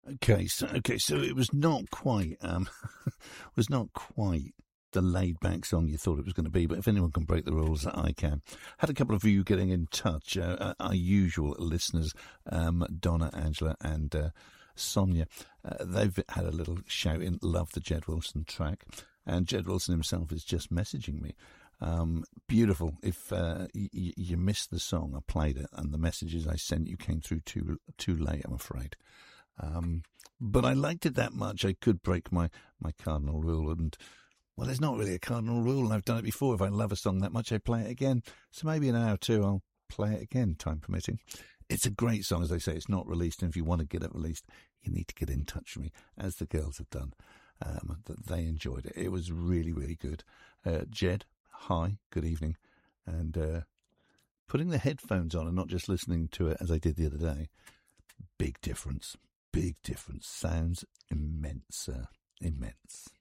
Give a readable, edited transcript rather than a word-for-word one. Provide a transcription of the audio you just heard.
Okay, so it was not quite, was not quite the laid-back song you thought it was going to be, but if anyone can break the rules, I can. Had a couple of you getting in touch, our usual listeners, Donna, Angela, and Sonia. They've had a little shout in, love the Jed Wilson track, and Jed Wilson himself is just messaging me. Beautiful. If you missed the song, I played it, and the messages I sent you came through too late, I'm afraid. But I liked it that much, I could break my cardinal rule. And, well, there's not really a cardinal rule, and I've done it before. If I love a song that much, I play it again. So maybe in an hour or two, I'll play it again, time permitting. It's a great song, as they say. It's not released, and if you want to get it released, you need to get in touch with me, as the girls have done. They enjoyed it. It was really, really good. Jed, hi, good evening. And putting the headphones on and not just listening to it as I did the other day, big difference. Big difference. Sounds immense, immense.